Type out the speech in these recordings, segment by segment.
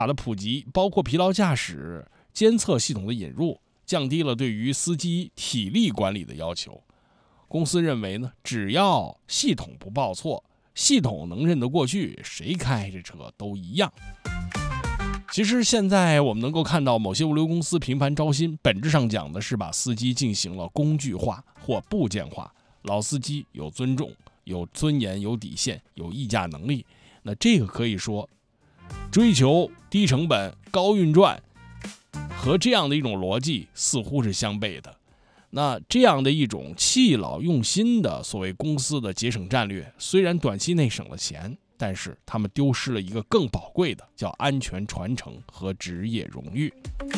的普及，包括疲劳驾驶监测系统的引入，降低了对于司机体力管理的要求。公司认为呢，只要系统不报错，系统能认得过去，谁开这车都一样。其实现在我们能够看到某些物流公司频繁招新，本质上讲的是把司机进行了工具化或部件化。老司机有尊重、有尊严、有底线、有议价能力，那这个可以说追求低成本、高运转和这样的一种逻辑似乎是相悖的。那这样的一种弃老用新的所谓公司的节省战略，虽然短期内省了钱，但是他们丢失了一个更宝贵的，叫安全传承和职业荣誉。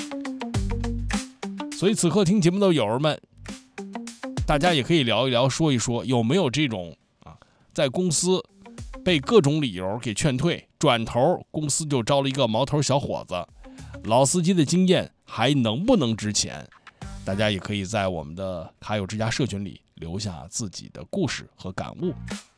所以此刻听节目的友儿们，大家也可以聊一聊，说一说有没有这种在公司被各种理由给劝退，转头公司就招了一个毛头小伙子，老司机的经验还能不能值钱？大家也可以在我们的卡友之家社群里留下自己的故事和感悟。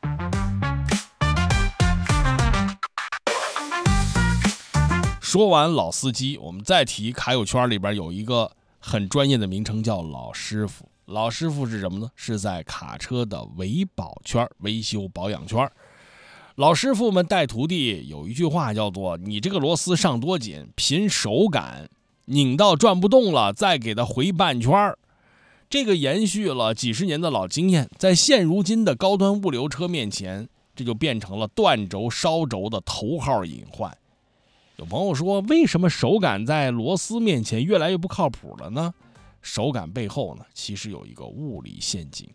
说完老司机，我们再提卡友圈里边有一个很专业的名称叫老师傅。老师傅是什么呢？是在卡车的维保圈、维修保养圈。老师傅们带徒弟有一句话叫做，你这个螺丝上多紧，凭手感，拧到转不动了再给它回半圈。这个延续了几十年的老经验，在现如今的高端物流车面前，这就变成了断轴烧轴的头号隐患。有朋友说，为什么手感在螺丝面前越来越不靠谱了呢？手感背后呢，其实有一个物理陷阱。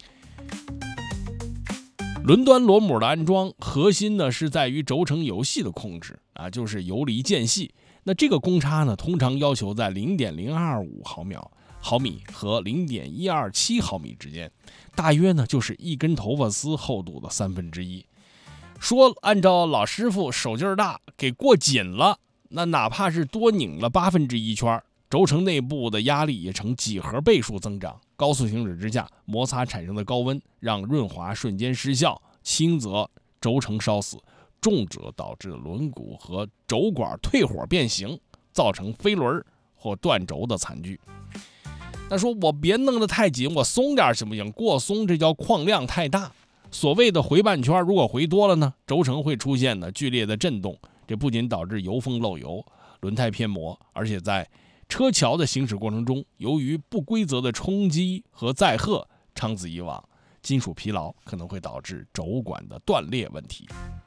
轮端螺母的安装核心呢是在于轴承游戏的控制就是游离间隙。那这个公差呢，通常要求在 0.025 毫米和 0.127 毫米之间，大约呢就是一根头发丝厚度的1/3。说按照老师傅手劲儿大给过紧了，那哪怕是多拧了1/8圈，轴承内部的压力也呈几何倍数增长。高速行驶之下，摩擦产生的高温让润滑瞬间失效，轻则轴承烧死，重则导致轮毂和轴管退火变形，造成飞轮或断轴的惨剧。那说我别弄得太紧，我松点行不行？过松这叫矿量太大。所谓的回半圈，如果回多了呢，轴承会出现剧烈的震动，这不仅导致油封漏油、轮胎偏磨，而且在车桥的行驶过程中，由于不规则的冲击和载荷，长此以往，金属疲劳可能会导致轴管的断裂问题。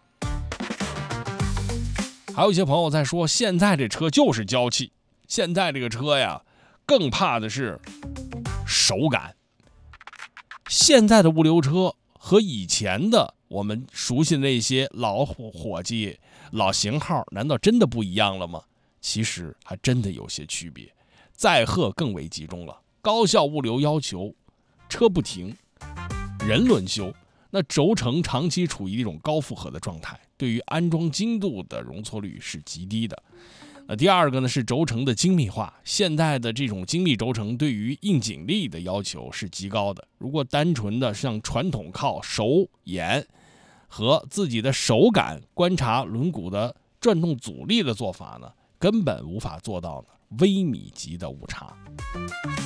还有一些朋友在说，现在这车就是娇气，现在这个车呀，更怕的是手感。现在的物流车和以前的我们熟悉的那些老伙计、老型号，难道真的不一样了吗？其实还真的有些区别，载荷更为集中了。高效物流要求车不停，人轮修，那轴承长期处于一种高负荷的状态，对于安装精度的容错率是极低的。第二个呢是轴承的精密化，现在的这种精密轴承对于硬紧力的要求是极高的。如果单纯的像传统靠手眼和自己的手感观察轮毂的转动阻力的做法呢，根本无法做到微米级的误差。